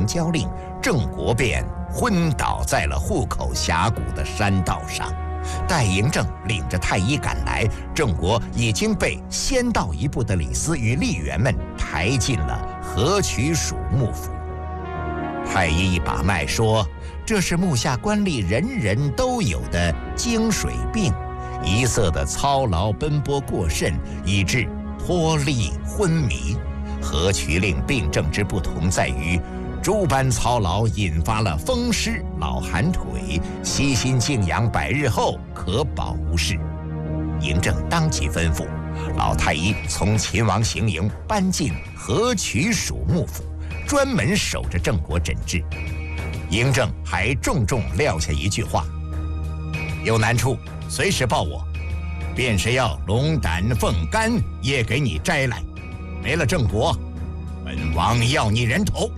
交令，郑国便昏倒在了户口峡谷的山道上。待嬴政领着太医赶来，郑国已经被先到一步的李斯与吏员们抬进了河曲蜀幕府。太医一把脉说，这是目下官吏人人都有的经水病，一色的操劳奔波过甚，以致脱力昏迷。河曲令病症之不同在于，诸般操劳引发了风湿老寒腿，悉心静养100日后可保无事。嬴政当即吩咐老太医从秦王行营搬进河曲蜀幕府，专门守着郑国诊治。嬴政还重重撂下一句话：有难处随时报我，便是要龙胆凤肝也给你摘来。没了郑国，本王要你人头。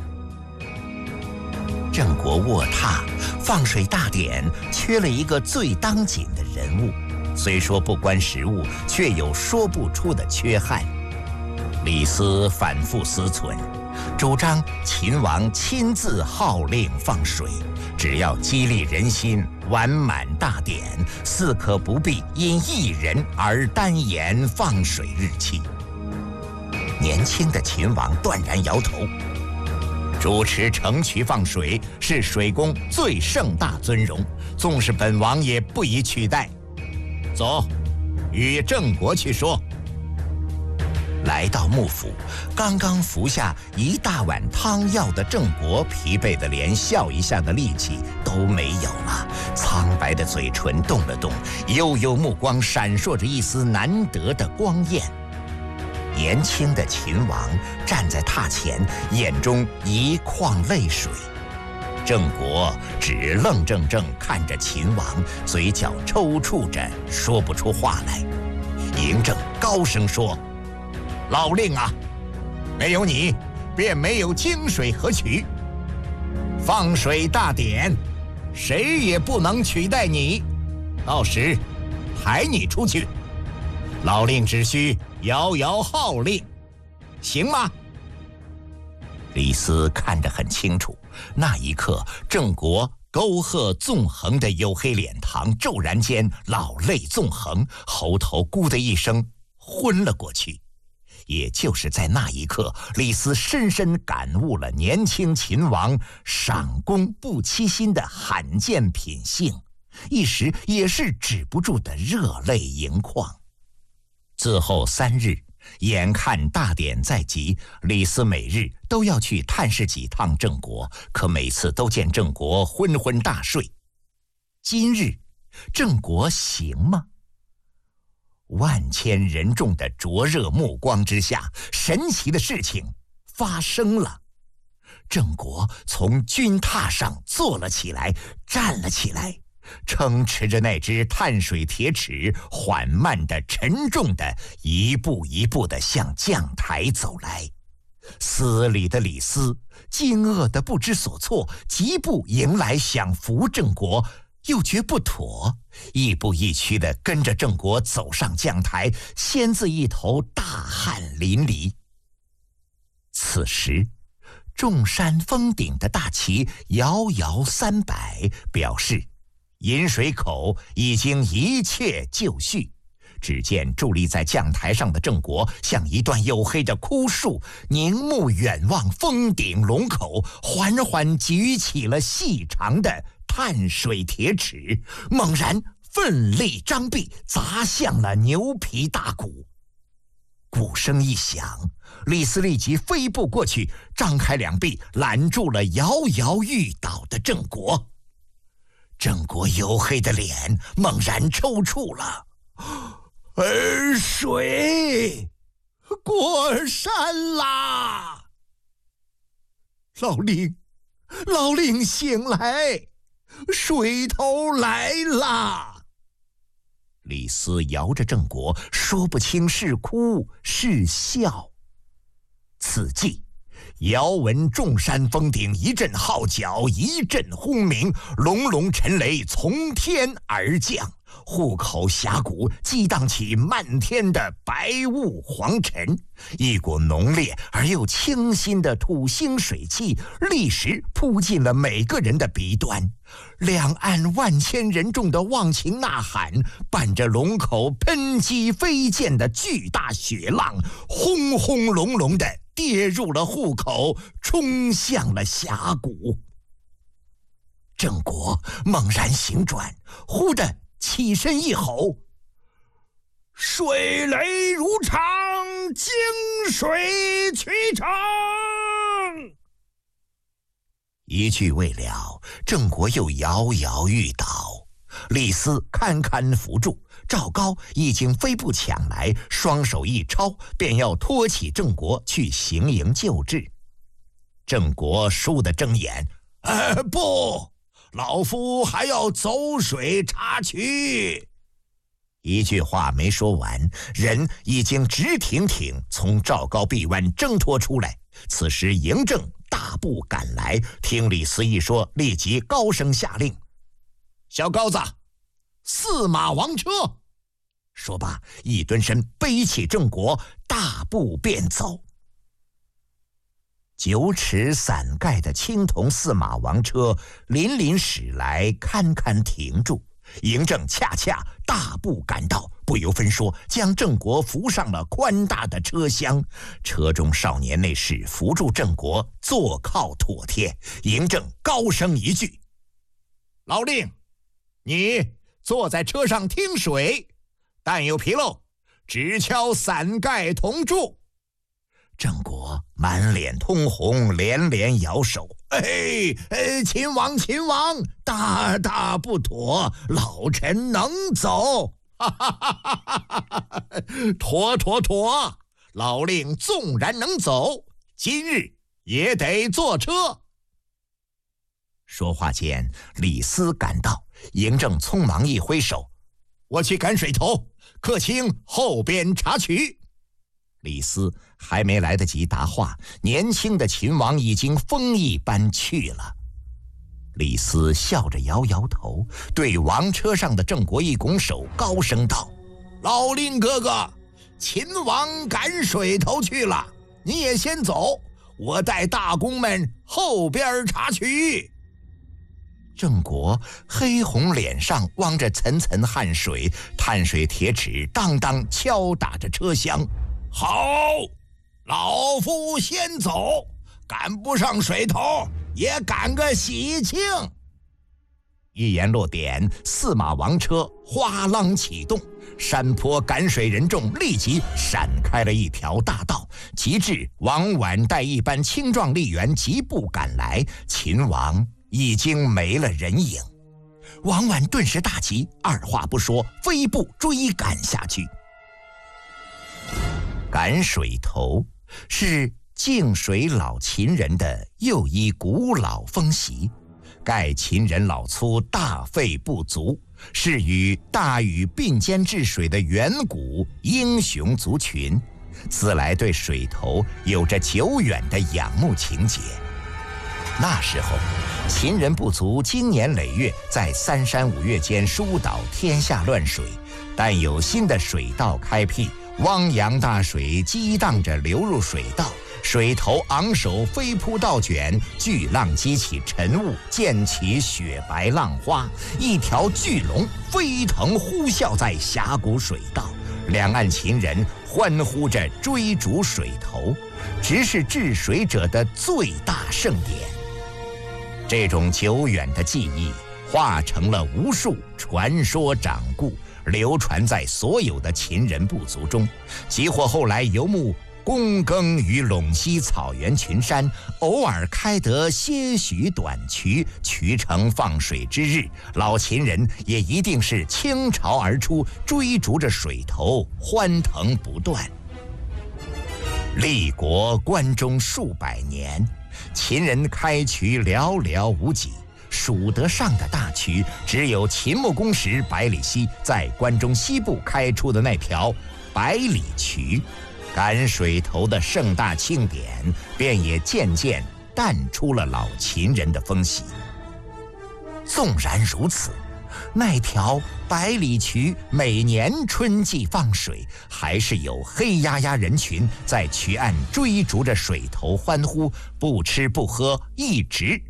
郑国卧榻，放水大典缺了一个最当紧的人物，虽说不关实务，却有说不出的缺憾。李斯反复思忖，主张秦王亲自号令放水，只要激励人心，完满大典，似可不必因一人而单言放水日期。年轻的秦王断然摇头，主持城渠放水是水公最盛大尊荣，纵是本王也不宜取代。走，与郑国去说。来到幕府，刚刚服下一大碗汤药的郑国疲惫得连笑一下的力气都没有了，苍白的嘴唇动了动，悠悠目光闪烁着一丝难得的光焰。年轻的秦王站在榻前，眼中一眶泪水。郑国只愣怔怔看着秦王，嘴角抽搐着，说不出话来。嬴政高声说：老令啊，没有你，便没有泾水河曲。放水大典，谁也不能取代你。到时抬你出去，老令只需遥遥号令，行吗？李斯看得很清楚，那一刻郑国沟壑纵横的黝黑脸庞骤然间老泪纵横，喉头咕的一声昏了过去。也就是在那一刻，李斯深深感悟了年轻秦王赏功不欺心的罕见品性，一时也是止不住的热泪盈眶。自后3日，眼看大典在即，李斯每日都要去探视几趟郑国，可每次都见郑国昏昏大睡。今日郑国行吗？万千人众的灼热目光之下，神奇的事情发生了。郑国从军榻上坐了起来，站了起来，撑持着那只碳水铁尺，缓慢的、沉重的，一步一步地向将台走来。司礼的李斯惊愕的不知所措，疾步迎来想扶郑国，又觉不妥，亦步亦趋地跟着郑国走上将台，先自一头大汗淋漓。此时众山峰顶的大旗摇摇300，表示饮水口已经一切就绪。只见伫立在将台上的郑国像一段黝黑的枯树，凝目远望峰顶龙口，缓缓举起了细长的碳水铁尺，猛然奋力张臂，砸向了牛皮大鼓。鼓声一响，李斯立即飞步过去，张开2臂拦住了摇摇欲倒的郑国。郑国黝黑的脸猛然抽搐了。水过山啦！老令醒来，水头来啦！李斯摇着郑国，说不清是哭是笑。此际遥闻众山峰顶一阵号角，一阵轰鸣，隆隆沉雷从天而降， 户口峡谷激荡起漫天的白雾黄尘，一股浓烈而又清新的土腥水汽立时扑进了每个人的鼻端。两岸万千人众的忘情呐喊，伴着龙口喷击飞溅的巨大雪浪，轰轰隆隆地跌入了户口，冲向了峡谷。郑国猛然醒转，忽地起身一吼：“水雷如常，经水驱城！”一句未了，郑国又摇摇欲倒。李斯堪堪扶住，赵高已经飞步抢来，双手一抄，便要拖起郑国去行营救治。郑国倏地睁眼：“不！老夫还要走水查渠。”一句话没说完，人已经直挺挺从赵高臂弯挣脱出来。此时嬴政大步赶来，听李斯一说，立即高声下令：“小高子，驷马王车！”说罢，一蹲身背起郑国，大步便走。9尺伞盖的青铜驷马王车凛凛驶来，堪堪停住。嬴政恰恰大步赶到，不由分说将郑国扶上了宽大的车厢。车中少年内侍扶住郑国，坐靠妥帖。嬴政高声一句：“老令，你坐在车上听水，但有纰漏，只敲伞盖同住。”郑国满脸通红，连连摇手：“秦王，秦王，大不妥，老臣能走。”“妥，老令纵然能走，今日也得坐车。”说话间，李斯赶到，嬴政匆忙一挥手：“我去赶水头，客卿后边查渠。”李斯还没来得及答话，年轻的秦王已经风一般去了。李斯笑着摇摇头，对王车上的郑国一拱手，高声道：“老令哥哥，秦王赶水头去了，你也先走，我带大公们后边查渠。”郑国黑红脸上汪着层层汗水，碳水铁齿当当敲打着车厢：“好，老夫先走，赶不上水头也赶个喜庆。”一言落点，驷马王车哗啷启动，山坡赶水人众立即闪开了一条大道。及至王绾带一班青壮吏员疾步赶来，秦王已经没了人影。王绾顿时大急，二话不说，飞步追赶下去。赶水头是敬水老秦人的又一古老风习，盖秦人老粗大肺不足，是与大禹并肩治水的远古英雄族群，自来对水头有着久远的仰慕情结。那时候，秦人部族经年累月在3山5岳间疏导天下乱水，但有新的水道开辟，汪洋大水激荡着流入水道，水头昂首飞扑倒卷，巨浪激起晨雾，溅起雪白浪花，一条巨龙飞腾呼啸在峡谷水道，两岸秦人欢呼着追逐水头，直是治水者的最大盛典。这种久远的记忆化成了无数传说掌故，流传在所有的秦人部族中，即或后来游牧躬耕于陇西草原群山，偶尔开得些许短渠，渠成放水之日，老秦人也一定是倾巢而出，追逐着水头，欢腾不断。立国关中数百年，秦人开渠寥寥无几，数得上的大渠只有秦穆公时百里奚在关中西部开出的那条百里渠，赶水头的盛大庆典便也渐渐淡出了老秦人的风习。纵然如此， 那条百里渠每年春季放水，还是有黑压压人群在渠岸追逐着水头欢呼，不吃不喝，一直